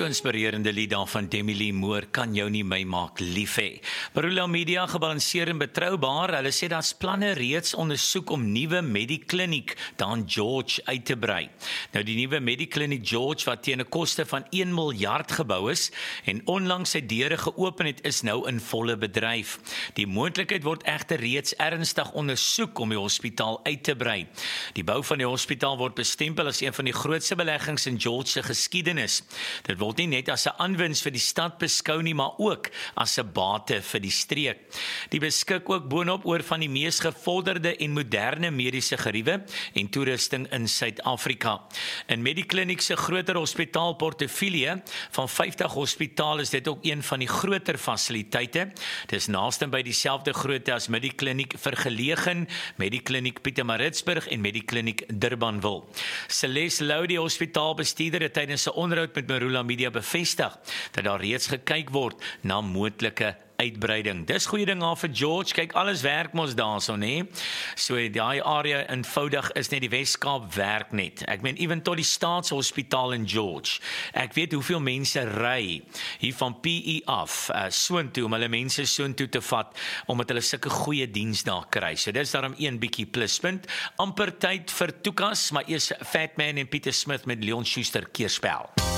So inspirerende lied daar van Demi Lee Moore, kan jou nie my maak lief hê. Marula Media, gebalanseer en betroubaar. Hulle sê daar's planne reeds ondersoek om nuwe Medikliniek daar in George uit te brei. Nou die nuwe Medikliniek George wat teen 'n koste van 1 miljard gebou is en onlangs sy deure geopen het, is nou in volle bedryf. Die moontlikheid word egter reeds ernstig ondersoek om die hospitaal uit te brei. Die bou van die hospitaal word bestempel as een van die grootste beleggings in George se geskiedenis. Dit word nie net as 'n aanwinst vir die stad beskou nie, maar ook as 'n bate vir die streek. Die beskik ook boonop oor van die mees gevorderde en moderne mediese geriewe en toerusting in Suid-Afrika. In Medikliniek se groter hospitaalportefeulje van 50 hospitale is dit ook een van die groter fasiliteite. Dit is naaste by dieselfde grootte as Medikliniek Vergelegen, Medikliniek Pietermaritzburg en Medikliniek Durbanville. Celeste Lou, die hospitaalbestuurder, het tydens 'n onderhoud met Marula Media bevestig dat daar reeds gekyk word na moontlike uitbreiding. Dis goeie ding af vir George. Kyk, alles werk mos daarso, nê? So daai area eenvoudig is net die Weskaap werk net. Ek meen ewen tot die Staatshospitaal in George. Ek weet hoeveel mense ry hier van PE af soontoe om hulle mense soontoe te vat omdat hulle sulke goeie diens daar kry. So dis daarom een bietjie pluspunt. Amper tyd vir Toekas, maar eers Fatman en Pieter Smith met Leon Schuster keerspel.